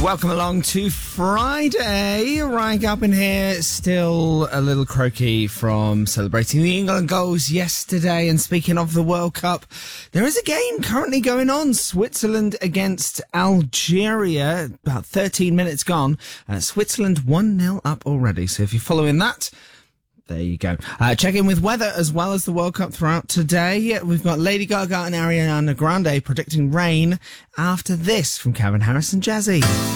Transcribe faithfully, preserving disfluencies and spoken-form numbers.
Welcome along to Friday. Ryan up in here, still a little croaky from celebrating the England goals yesterday. And speaking of the World Cup, there is a game currently going on. Switzerland against Algeria, about thirteen minutes gone. Uh, Switzerland one nil up already. So if you're following that, there you go. Uh, check in with weather as well as the World Cup throughout today. We've got Lady Gaga and Ariana Grande predicting rain after this from Calvin Harris and Jazzy.